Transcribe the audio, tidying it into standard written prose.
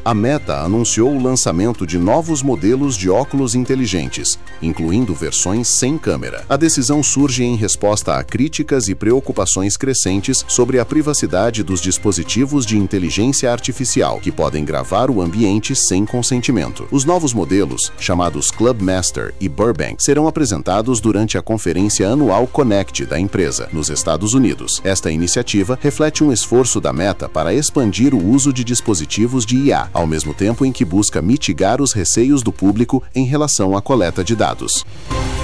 A Meta anunciou o lançamento de novos modelos de óculos inteligentes, incluindo versões sem câmera. A decisão surge em resposta a críticas e preocupações crescentes sobre a privacidade dos dispositivos de inteligência artificial, que podem gravar o ambiente sem consentimento. Os novos modelos, chamados Club Master e Burbank, serão apresentados durante a conferência anual Connect da empresa, nos Estados Unidos. Esta iniciativa reflete um esforço da Meta para expandir o uso de dispositivos de IA, ao mesmo tempo em que busca mitigar os receios do público em relação à coleta de dados.